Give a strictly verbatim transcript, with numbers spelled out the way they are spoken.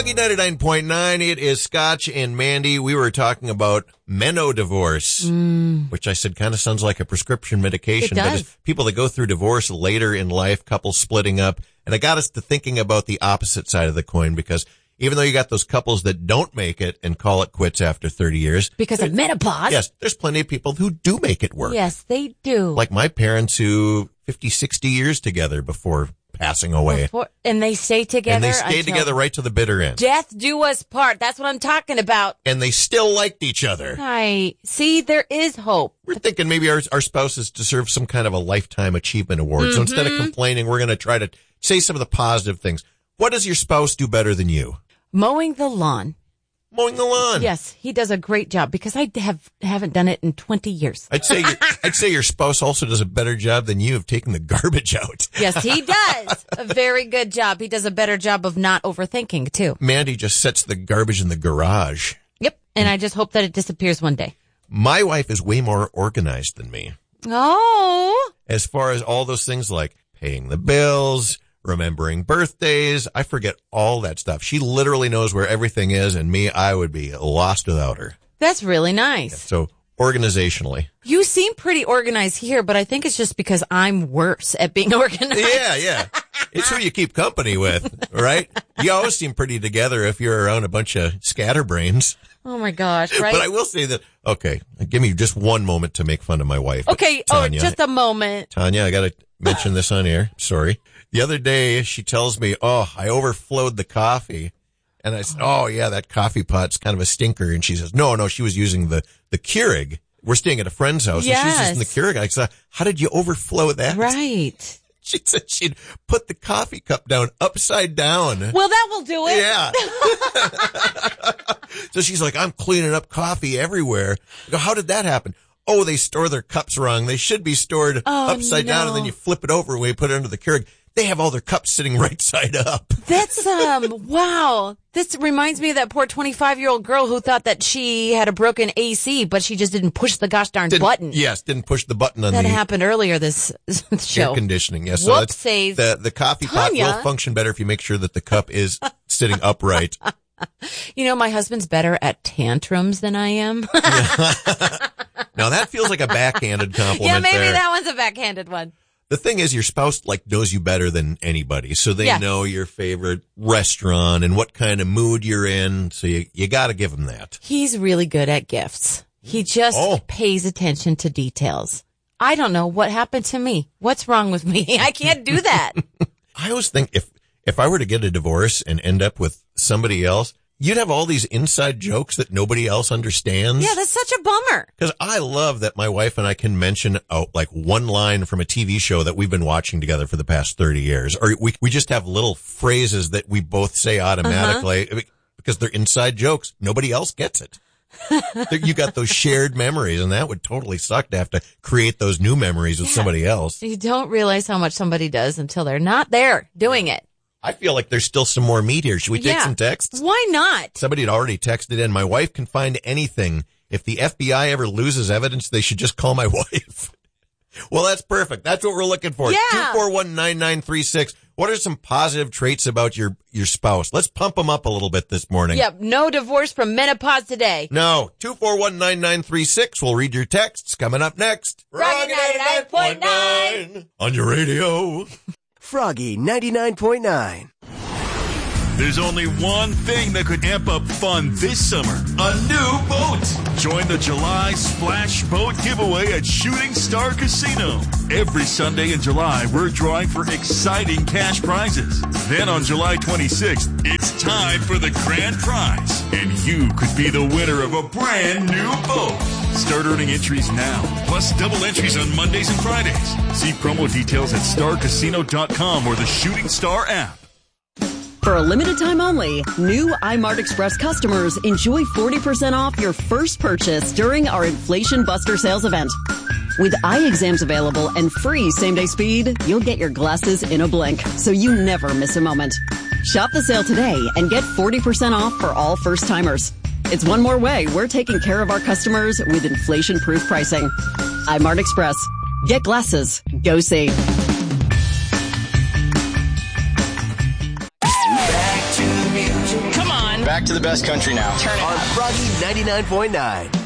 Froggy ninety-nine point nine. It is Scotch and Mandy. We were talking about menodivorce, mm. which I said kind of sounds like a prescription medication. It does. But it's people that go through divorce later in life, couples splitting up. And it got us to thinking about the opposite side of the coin, because even though you got those couples that don't make it and call it quits after thirty years. Because of menopause. Yes, there's plenty of people who do make it work. Yes, they do. Like my parents who fifty, sixty years together before passing away. Before, and they stay together. And they stayed together right to the bitter end. Death do us part. That's what I'm talking about. And they still liked each other. I see, there is hope. We're thinking maybe our, our spouses deserve some kind of a lifetime achievement award. Mm-hmm. So instead of complaining, we're going to try to say some of the positive things. What does your spouse do better than you? Mowing the lawn. Mowing the lawn. Yes, he does a great job, because I have haven't done it in twenty years. I'd say your, I'd say your spouse also does a better job than you of taking the garbage out. Yes, he does a very good job. He does a better job of not overthinking too. Mandy just sets the garbage in the garage. Yep, and I just hope that it disappears one day. My wife is way more organized than me. Oh. As far as all those things like paying the bills, remembering birthdays, I forget all that stuff. She literally knows where everything is, and me, I would be lost without her. That's really nice. Yeah, so, organizationally. You seem pretty organized here, but I think it's just because I'm worse at being organized. Yeah, yeah. It's who you keep company with, right? You always seem pretty together if you're around a bunch of scatterbrains. Oh, my gosh, right? But I will say that, okay, give me just one moment to make fun of my wife. Okay, Tanya, oh, just a moment. Tanya, I got to mention this on air. Sorry. The other day, she tells me, oh, I overflowed the coffee. And I said, oh, yeah, that coffee pot's kind of a stinker. And she says, no, no, she was using the, the Keurig. We're staying at a friend's house. Yes. And she's using the Keurig. I said, how did you overflow that? Right. She said she'd put the coffee cup down upside down. Well, that will do it. Yeah. So she's like, I'm cleaning up coffee everywhere. I go, how did that happen? Oh, they store their cups wrong. They should be stored oh, upside no. down, and then you flip it over when you put it under the Keurig. They have all their cups sitting right side up. That's, um, wow. This reminds me of that poor twenty-five-year-old girl who thought that she had a broken A C, but she just didn't push the gosh darn didn't, button. Yes, didn't push the button on that the happened earlier this show. air conditioning. Yes, so that's, Whoopsies. the, the coffee Tanya. pot will function better if you make sure that the cup is sitting upright. You know, my husband's better at tantrums than I am. Now, that feels like a backhanded compliment. Yeah, maybe there. that one's a backhanded one. The thing is, your spouse like knows you better than anybody, so they yes. know your favorite restaurant and what kind of mood you're in. So you you got to give them that. He's really good at gifts. He just oh. pays attention to details. I don't know what happened to me. What's wrong with me? I can't do that. I always think if if I were to get a divorce and end up with somebody else, you'd have all these inside jokes that nobody else understands. Yeah, that's such a bummer. Because I love that my wife and I can mention oh, like one line from a T V show that we've been watching together for the past thirty years. Or we we just have little phrases that we both say automatically uh-huh. because they're inside jokes. Nobody else gets it. You got those shared memories, and that would totally suck to have to create those new memories with yeah. somebody else. You don't realize how much somebody does until they're not there doing it. I feel like there's still some more meat here. Should we take yeah. some texts? Why not? Somebody had already texted in. My wife can find anything. If the F B I ever loses evidence, they should just call my wife. Well, that's perfect. That's what we're looking for. Yeah. two four one, nine nine three six. What are some positive traits about your, your spouse? Let's pump them up a little bit this morning. Yep. No divorce from menopause today. No. two four one, nine nine three six. We'll read your texts coming up next. Froggy ninety-nine point nine on your radio. Froggy ninety-nine point nine. There's only one thing that could amp up fun this summer. A new boat. Join the July Splash Boat giveaway at Shooting Star Casino. Every Sunday in July, we're drawing for exciting cash prizes. Then on July twenty-sixth, it's time for the grand prize. And you could be the winner of a brand new boat. Start earning entries now, plus double entries on Mondays and Fridays. See promo details at star casino dot com or the Shooting Star app. For a limited time only, new iMart Express customers enjoy forty percent off your first purchase during our Inflation Buster sales event. With eye exams available and free same-day speed, you'll get your glasses in a blink, so you never miss a moment. Shop the sale today and get forty percent off for all first-timers. It's one more way we're taking care of our customers with inflation-proof pricing. iMart Express. Get glasses. Go see. Come on. Back to the best country now. On Froggy ninety-nine point nine.